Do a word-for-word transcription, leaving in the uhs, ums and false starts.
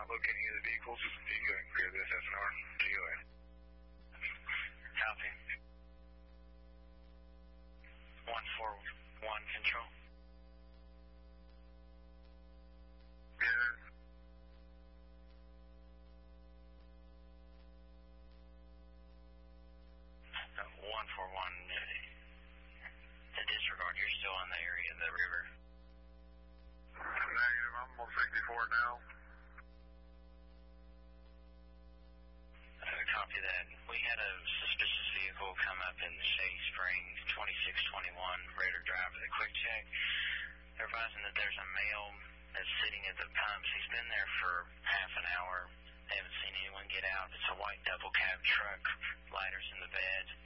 not locating any of the vehicles. You can go ahead and clear this S N R. G O A. Copy. one four one control. Yeah. one four one, to disregard, you're still on the area of the river. Negative, I'm on sixty-four now. Uh, copy that. We had a suspicious vehicle come up in Shady Springs, twenty-six twenty-one, Raider Drive with a quick check. They're advising that there's a male that's sitting at the pumps. He's been there for half an hour. They haven't seen anyone get out. It's a white double cab truck, lighters in the bed.